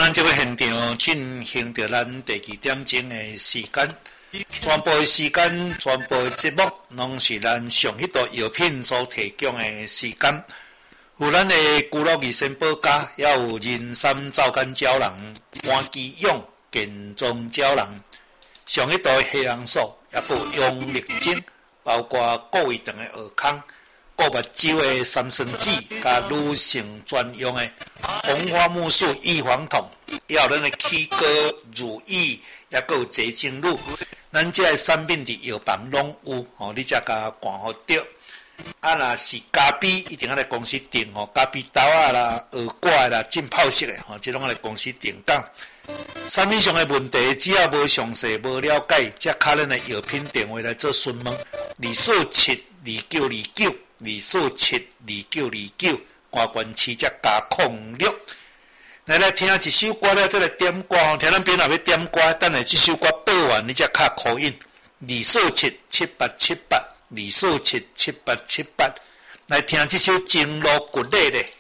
咱这个现场进行着咱第2点钟的时间，全部的时间、全部的节目，拢是咱上迄道药品所提供的时间。有咱的居乐益生保家，也有人参皂苷胶囊、关基用健壮胶囊，上迄道的黑红素，也有用力精，包括顾胃肠的蚵康。顾目睭的三酸酯，加女性专用的红花木素预防痛，也有咱的起膏、乳液，也有结晶乳。咱这个产品伫药房拢有，你才甲看好着。若是咖啡，一定要来公司订咖啡豆啦、蚵果啦、浸泡式的这拢要来公司订档。产品上的问题，只要无详细、无了解，则敲咱的药品电话来做询问，2472929。2472929，关关市则加06。来听一首歌了，再来点歌。听咱边若要点歌，等下这首歌播完，你才敲call in2477878，2477878，来听这首情路骨力的。